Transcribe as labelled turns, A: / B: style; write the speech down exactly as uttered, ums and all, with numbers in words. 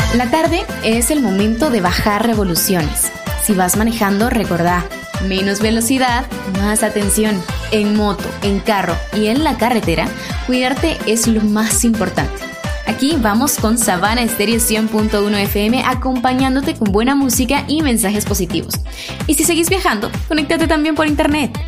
A: La tarde es el momento de bajar revoluciones. Si vas manejando, recordá, menos velocidad, más atención. En moto, en carro y en la carretera, cuidarte es lo más importante. Aquí vamos con Savana Estéreo cien punto uno F M acompañándote con buena música y mensajes positivos. Y si seguís viajando, conéctate también por internet.